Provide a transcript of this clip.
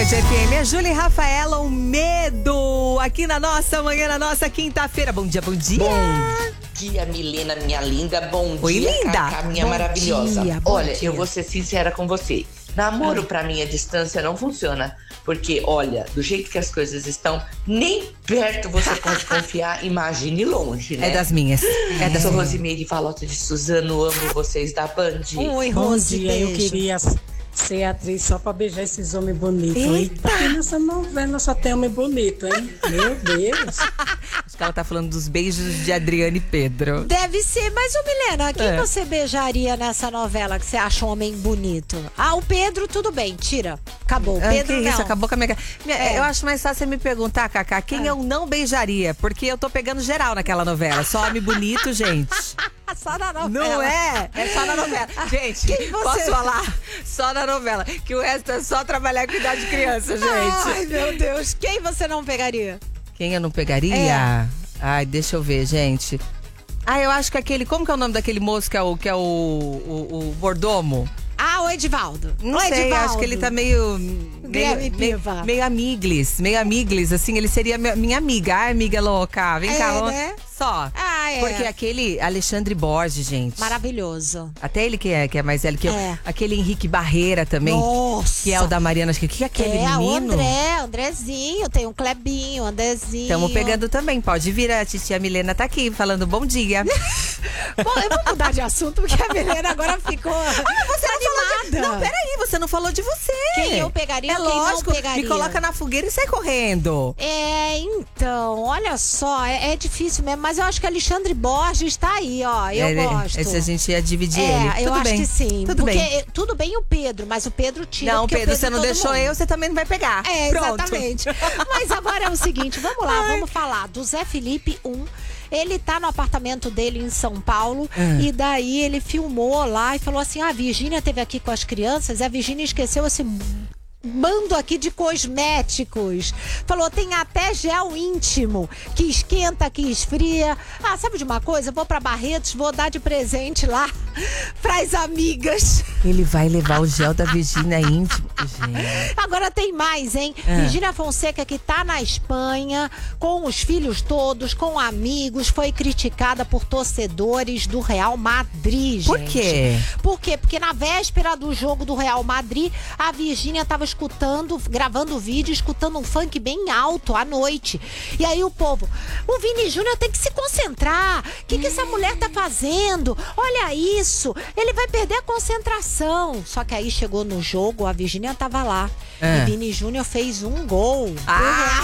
Band FM, é Júlia e Rafaela, o medo, aqui na nossa manhã, na nossa quinta-feira. Bom dia, bom dia. Bom dia, Milena, minha linda. Bom Oi, dia, linda. Cacá, minha Bom maravilhosa. dia, bom olha, dia. eu vou ser sincera com você. Namoro pra mim à distância não funciona. Porque, olha, do jeito que as coisas estão, nem perto você pode confiar, imagine longe, né? É das minhas. É das Sou minhas. Rosimeire Valota de Suzano, amo vocês da Band. Oi, Bom Rose, dia, eu beijo. queria ser atriz só pra beijar esses homens bonitos. Eita! Porque nessa novela só tem homem bonito, hein? Meu Deus! Acho que ela tá falando dos beijos de Adriane e Pedro. Deve ser, mas ô Milena, quem É. você beijaria nessa novela que você acha um homem bonito? Ah, o Pedro, tudo bem, tira. Acabou. O Ah, Pedro que não. isso, acabou com a minha... É. Eu acho mais fácil você me perguntar, Cacá, quem eu não beijaria? Porque eu tô pegando geral naquela novela. Só homem bonito, gente. Só na novela. Não é? É só na novela. Gente, Quem você- posso falar? Só na novela. Que o resto é só trabalhar com idade de criança, gente. Ai, meu Deus. Quem você não pegaria? Quem eu não pegaria? É. Ai, deixa eu ver, gente. Ah, eu acho que aquele... Como que é o nome daquele moço que é o mordomo? Ah, o Edivaldo. Não o sei, Edivaldo. acho que ele tá meio Guilherme Piva. meio amiglis, assim, ele seria minha amiga. Ai, amiga louca, vem É, cá, vamos... né? Só. Ah, é. Porque aquele Alexandre Borges, gente. Maravilhoso. Até ele que é mais velho que eu. É. Aquele Henrique Barreira também. Nossa. Que é o da Mariana, acho que é aquele É, o menino. Andrezinho, tem um Clebinho, Andrezinho. Estamos pegando também, pode vir, a titia Milena tá aqui, falando bom dia. Bom, eu vou mudar de assunto, porque a Milena agora ficou Você não falou animada. Não, peraí, você não falou de você. Quem eu pegaria é ou quem não lógico, pegaria? Me coloca na fogueira e sai correndo. É, então, olha só, é difícil mesmo, mas eu acho que Alexandre Borges tá aí, ó, eu gosto. Esse a gente ia dividir ele. É, eu Tudo acho bem. que sim. Tudo porque bem. Tudo bem o Pedro, mas o Pedro tira. Não, porque o Pedro, você não todo deixou mundo. eu, você também não vai pegar. É, Pronto. exatamente. Mas agora é o seguinte, vamos lá, vamos falar do Zé Felipe 1. Ele tá no apartamento dele em São Paulo e daí ele filmou lá e falou assim, a Virgínia esteve aqui com as crianças e a Virgínia esqueceu esse bando aqui de cosméticos. Falou, tem até gel íntimo, que esquenta, que esfria. Ah, sabe de uma coisa? Vou pra Barretos, vou dar de presente lá pras amigas. Ele vai levar o gel da Virgínia íntimo, gente. Agora tem mais, hein? Virgínia Fonseca, que tá na Espanha, com os filhos todos, com amigos, foi criticada por torcedores do Real Madrid, gente. Por quê? Por quê? Porque na véspera do jogo do Real Madrid, a Virgínia tava gravando o vídeo, escutando um funk bem alto à noite. E aí o povo, o Vini Júnior tem que se concentrar. O que essa mulher tá fazendo? Olha isso, ele vai perder a concentração. Só que aí chegou no jogo, a Virgínia tava lá. E Vini Júnior fez um gol. Ah!